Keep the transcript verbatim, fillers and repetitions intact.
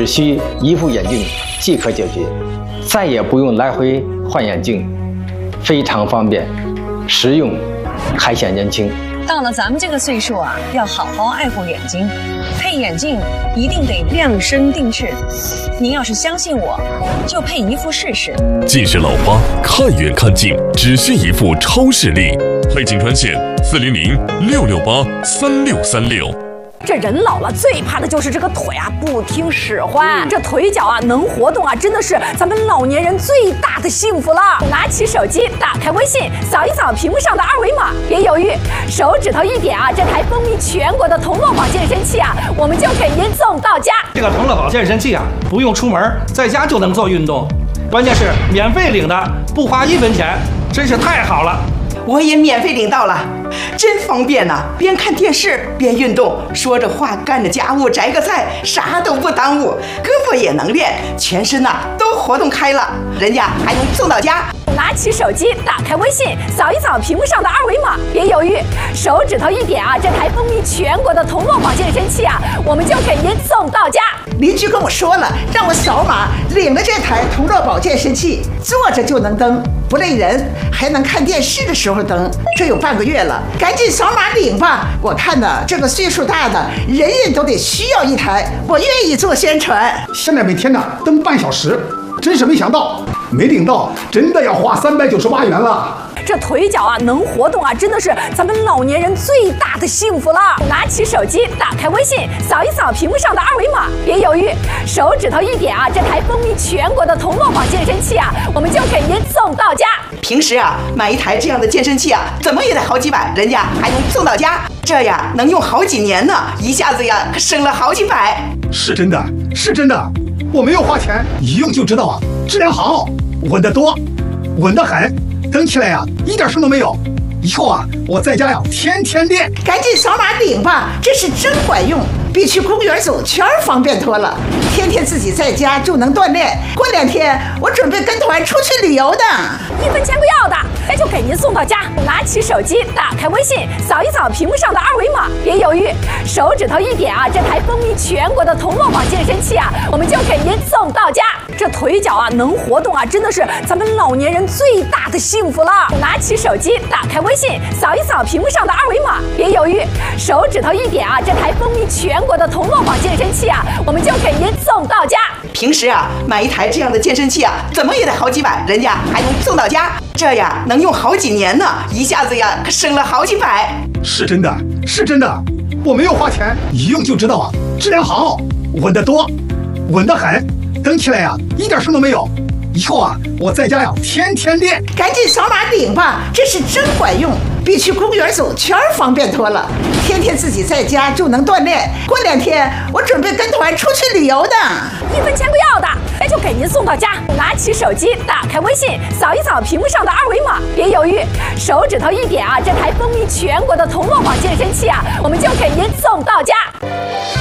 只需一副眼镜即可解决，再也不用来回换眼镜，非常方便，实用，还显年轻。 到了咱们这个岁数啊，要好好爱护眼睛，配眼镜一定得量身定制。您要是相信我，就配一副试试。 近视老花，看远看近，只需一副超视力。配镜专线：四零零六六八三六三六。 这人老了最怕的就是这个腿啊不听使唤，这腿脚啊能活动啊，真的是咱们老年人最大的幸福了。拿起手机，打开微信，扫一扫屏幕上的二维码，别犹豫，手指头一点啊，这台风靡全国的童乐宝健身器啊，我们就给您送到家。 这个童乐宝健身器啊，不用出门，在家就能做运动，关键是免费领的，不花一分钱，真是太好了。 我也免费领到了，真方便呐、啊！边看电视边运动，说着话干着家务，摘个菜，啥都不耽误，胳膊也能练，全身呐、啊、都活动开了，人家还能送到家。 拿起手机，打开微信，扫一扫屏幕上的二维码，别犹豫，手指头一点啊，这台风靡全国的童乐宝健身器啊，我们就给您送到家。 邻居跟我说了，让我扫码领了这台童乐宝健身器，坐着就能蹬，不累人，还能看电视的时候蹬。这有半个月了，赶紧扫码领吧！我看呢，这个岁数大的人人都得需要一台，我愿意做宣传。 现在每天呢蹬半小时，真是没想到，没领到真的要花三百九十八元了。 这腿脚啊能活动啊，真的是咱们老年人最大的幸福了。拿起手机，打开微信，扫一扫屏幕上的二维码，别犹豫，手指头一点啊，这台风靡全国的童乐宝健身器啊，我们就给您送到家。 平时啊买一台这样的健身器啊，怎么也得好几百，人家还能送到家，这呀能用好几年呢，一下子呀可省了好几百。 是真的，是真的，我没有花钱，一用就知道啊，质量好，稳得多，稳得很。蹬起来呀、啊，一点声都没有。以后啊，我在家呀天天练。 赶紧扫码领吧，这是真管用，比去公园走圈方便多了。天天自己在家就能锻炼，过两天我准备跟团出去旅游的， 一分钱不要的，那就给您送到家。拿起手机，打开微信，扫一扫屏幕上的二维码，别犹豫，手指头一点啊，这台风靡全国的童乐宝健身器啊，我们就给您送到家。这腿脚啊能活动啊，真的是咱们老年人最大的幸福了。拿起手机，打开微信，扫一扫屏幕上的二维码，别犹豫，手指头一点啊，这台风靡全国的童乐宝健身器啊，我们就给您送到家。 平时啊买一台这样的健身器啊，怎么也得好几百，人家还能送到家，这呀能用好几年呢，一下子呀可省了好几百。 是真的，是真的，我没有花钱，一用就知道啊，质量好，稳得多，稳得很。蹬起来呀、啊，一点声都没有。以后啊，我在家呀天天练。 赶紧扫码领吧，这是真管用，比去公园走圈方便多了。天天自己在家就能锻炼，过两天我准备跟团出去旅游的， 一分钱不要的，那就给您送到家。拿起手机，打开微信，扫一扫屏幕上的二维码，别犹豫，手指头一点啊，这台风靡全国的童乐宝健身器啊，我们就给您送到家。